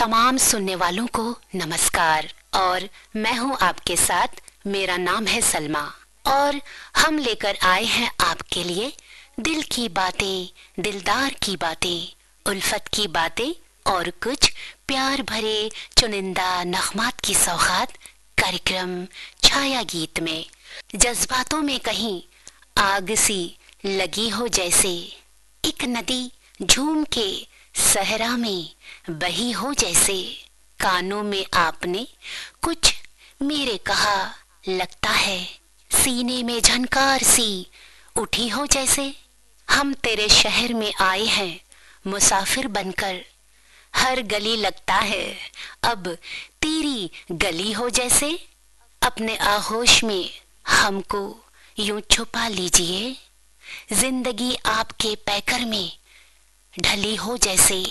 तमाम सुनने वालों को नमस्कार। और मैं हूं आपके साथ, मेरा नाम है सलमा और हम लेकर आए हैं आपके लिए दिल की बातें, दिलदार की बातें, उल्फत की बातें और कुछ प्यार भरे चुनिंदा नगमात की सौगात। कार्यक्रम छाया गीत में जज्बातों में कहीं आग सी लगी हो, जैसे एक नदी झूम के सहरा में बही हो, जैसे कानों में आपने कुछ मेरे कहा, लगता है सीने में झनकार सी उठी हो, जैसे हम तेरे शहर में आए हैं मुसाफिर बनकर, हर गली लगता है अब तेरी गली हो, जैसे अपने आगोश में हमको यूं छुपा लीजिए, जिंदगी आपके पैकर में ढली हो, जैसे